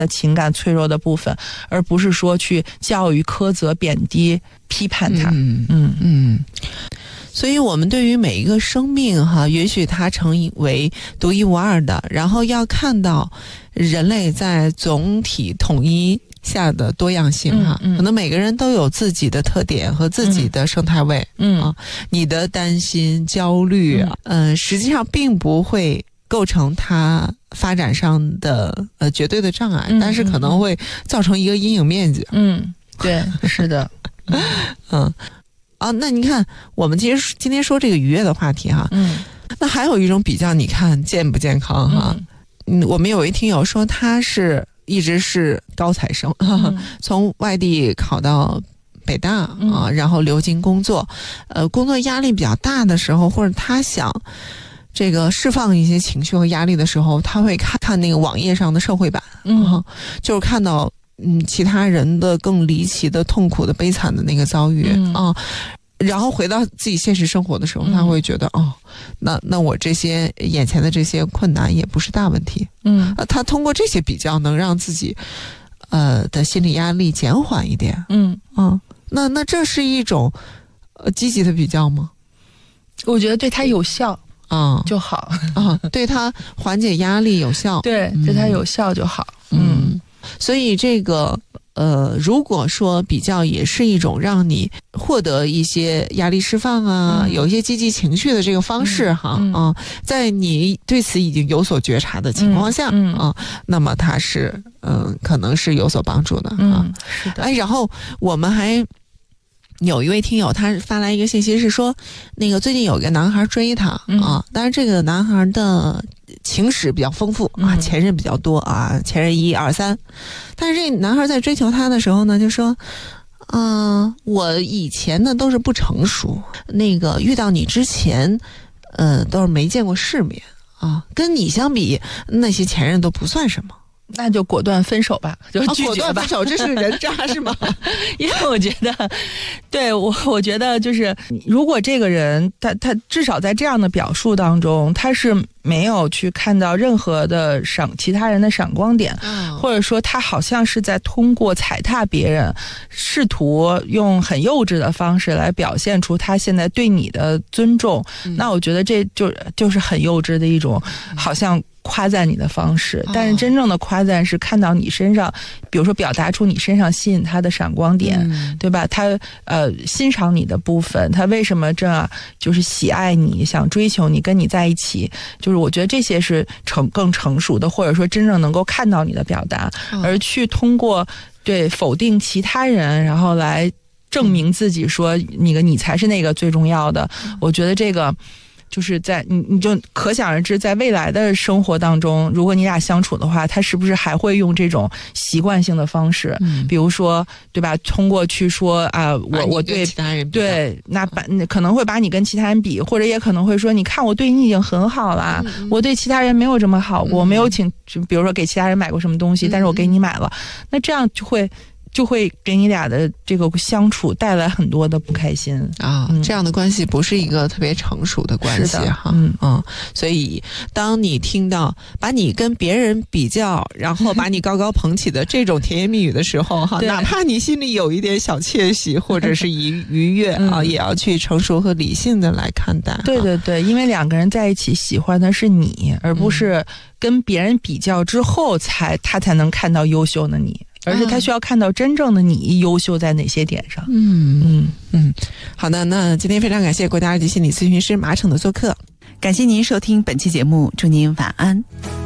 的情感脆弱的部分，而不是说去教育、苛责、贬低、批判他。 所以我们对于每一个生命允许它成为独一无二的，然后要看到人类在总体统一下的多样性可能每个人都有自己的特点和自己的生态位你的担心、焦虑实际上并不会构成它发展上的绝对的障碍，但是可能会造成一个阴影面积。 对，是的。 那你看，我们其实今天说这个愉悦的话题那还有一种比较，你看健不健康我们有一听友说他一直是高材生从外地考到北大然后留京工作，工作压力比较大的时候，或者他想这个释放一些情绪和压力的时候，他会看那个网页上的社会版就是看到其他人的更离奇的、痛苦的、悲惨的那个遭遇然后回到自己现实生活的时候，他会觉得那我这些眼前的这些困难也不是大问题。他通过这些比较，能让自己的心理压力减缓一点。那这是一种积极的比较吗？ 我觉得对他有效就好对他缓解压力有效， 对他有效就好。 所以这个如果说比较也是一种让你获得一些压力释放有一些积极情绪的这个方式在你对此已经有所觉察的情况下那么它是可能是有所帮助的是的。 然后我们还有一位听友他发来一个信息是说，那个最近有一个男孩追他当然这个男孩的情史比较丰富前任比较多前任1、2、3，但是这个男孩在追求他的时候呢，就说我以前呢都是不成熟，那个遇到你之前都是没见过世面跟你相比，那些前任都不算什么。 那就果断分手吧，就拒绝吧。 果断分手，这是人渣是吗？ 因为我觉得，对我觉得就是，如果这个人他至少在这样的表述当中，他是没有去看到任何的其他人的闪光点，或者说他好像是在通过踩踏别人，试图用很幼稚的方式来表现出他现在对你的尊重，那我觉得这就是很幼稚的一种，好像夸赞你的方式。但是真正的夸赞是看到你身上，比如说表达出你身上吸引他的闪光点，对吧？他欣赏你的部分，他为什么这样就是喜爱你，想追求你，跟你在一起，就是我觉得这些是更成熟的，或者说真正能够看到你的表达，而去通过否定其他人，然后来证明自己说你才是那个最重要的。我觉得这个就是在你就可想而知，在未来的生活当中，如果你俩相处的话，他是不是还会用这种习惯性的方式，比如说对吧，通过去说我对其他人比那可能会把你跟其他人比，或者也可能会说，你看我对你已经很好了，我对其他人没有这么好过，我没有比如说给其他人买过什么东西，但是我给你买了，那这样就会给你俩的这个相处带来很多的不开心这样的关系不是一个特别成熟的关系所以当你听到把你跟别人比较，然后把你高高捧起的这种甜言蜜语的时候哪怕你心里有一点小窃喜或者是愉悦也要去成熟和理性的来看待。 对，因为两个人在一起喜欢的是你，而不是跟别人比较之后他才能看到优秀的你，而是他需要看到真正的你优秀在哪些点上。 好的，那今天非常感谢国家2级心理咨询师马骋的做客， 感谢您收听本期节目，祝您晚安。